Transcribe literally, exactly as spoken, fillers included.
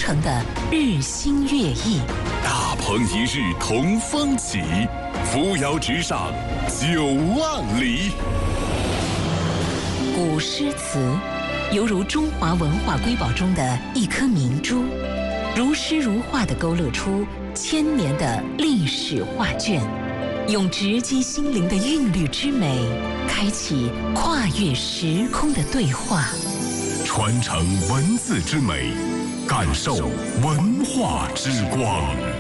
成的日新月异。 大鹏一日同风起，扶摇直上九万里。 古诗词犹如中华文化瑰宝中的一颗明珠，如诗如画地勾勒出千年的历史画卷，用直击心灵的韵律之美，开启跨越时空的对话。 传承文字之美，感受文化之光。